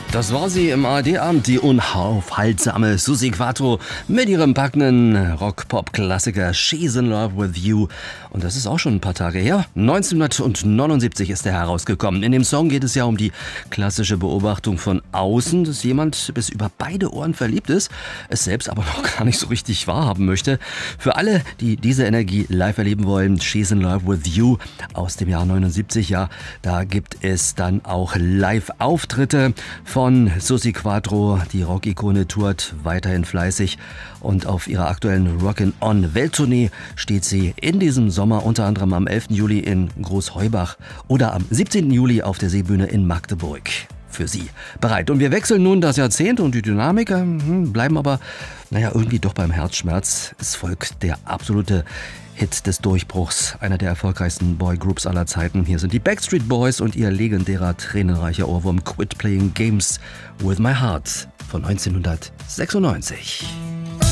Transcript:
Das war sie im ARD-Abend, die unaufhaltsame Suzi Quatro mit ihrem packenden Rock-Pop-Klassiker She's in Love with You. Und das ist auch schon ein paar Tage her. 1979 ist er herausgekommen. In dem Song geht es ja um die klassische Beobachtung von außen, dass jemand bis über beide Ohren verliebt ist, es selbst aber noch gar nicht so richtig wahrhaben möchte. Für alle, die diese Energie live erleben wollen, She's in Love with You aus dem Jahr 79, ja, da gibt es dann auch Live-Auftritte von Suzi Quatro. Die Rock-Ikone tourt weiterhin fleißig und auf ihrer aktuellen Rockin'-On-Welttournee steht sie in diesem Sommer unter anderem am 11. Juli in Großheubach oder am 17. Juli auf der Seebühne in Magdeburg für Sie bereit. Und wir wechseln nun das Jahrzehnt und die Dynamik bleiben aber, irgendwie doch beim Herzschmerz. Es folgt der absolute Hit des Durchbruchs, einer der erfolgreichsten Boygroups aller Zeiten. Hier sind die Backstreet Boys und ihr legendärer, tränenreicher Ohrwurm Quit Playing Games with My Heart von 1996.